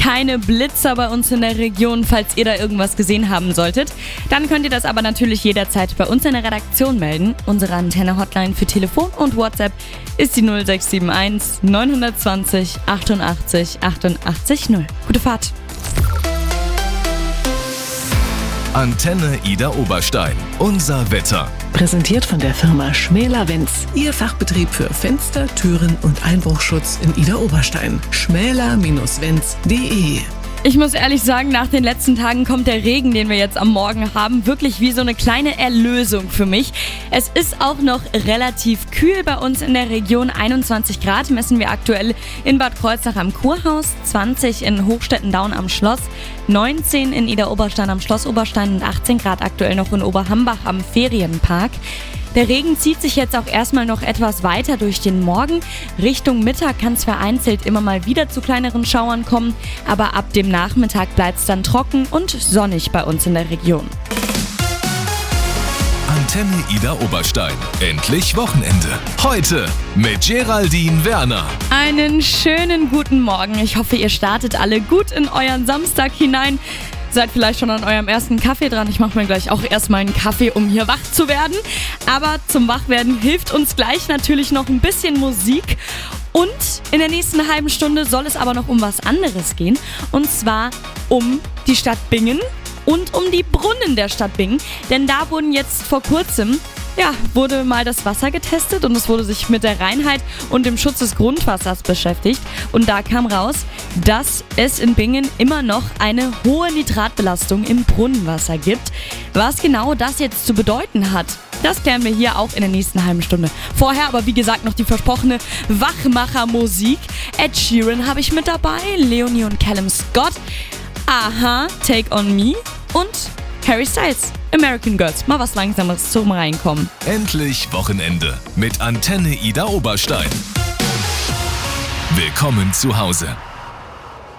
keine Blitzer bei uns in der Region, falls ihr da irgendwas gesehen haben solltet. Dann könnt ihr das aber natürlich jederzeit bei uns in der Redaktion melden. Unsere Antenne-Hotline für Telefon und WhatsApp ist die 0671 920 88 88 0. Gute Fahrt. Antenne Ida Oberstein. Unser Wetter. Präsentiert von der Firma Schmäler-Wenz. Ihr Fachbetrieb für Fenster, Türen und Einbruchschutz in Ida Oberstein. schmäler-wenz.de. Ich muss ehrlich sagen, nach den letzten Tagen kommt der Regen, den wir jetzt am Morgen haben, wirklich wie so eine kleine Erlösung für mich. Es ist auch noch relativ kühl bei uns in der Region. 21 Grad messen wir aktuell in Bad Kreuznach am Kurhaus, 20 in Hochstetten-Daun am Schloss, 19 in Ida Oberstein am Schloss Oberstein und 18 Grad aktuell noch in Oberhambach am Ferienpark. Der Regen zieht sich jetzt auch erstmal noch etwas weiter durch den Morgen. Richtung Mittag kann es vereinzelt immer mal wieder zu kleineren Schauern kommen, aber ab dem Nachmittag bleibt es dann trocken und sonnig bei uns in der Region. Antenne Ida Oberstein. Endlich Wochenende. Heute mit Geraldine Werner. Einen schönen guten Morgen. Ich hoffe, ihr startet alle gut in euren Samstag hinein. Seid vielleicht schon an eurem ersten Kaffee dran. Ich mache mir gleich auch erstmal einen Kaffee, um hier wach zu werden. Aber zum Wachwerden hilft uns gleich natürlich noch ein bisschen Musik. Und in der nächsten halben Stunde soll es aber noch um was anderes gehen. Und zwar um die Stadt Bingen und um die Brunnen der Stadt Bingen. Denn da wurden jetzt vor kurzem wurde mal das Wasser getestet und es wurde sich mit der Reinheit und dem Schutz des Grundwassers beschäftigt. Und da kam raus, dass es in Bingen immer noch eine hohe Nitratbelastung im Brunnenwasser gibt. Was genau das jetzt zu bedeuten hat, das klären wir hier auch in der nächsten halben Stunde. Vorher aber wie gesagt noch die versprochene Wachmacher-Musik. Ed Sheeran habe ich mit dabei, Leonie und Callum Scott, Aha, Take On Me und Harry Styles, American Girls. Mal was Langsames zum Reinkommen. Endlich Wochenende mit Antenne Ida Oberstein. Willkommen zu Hause.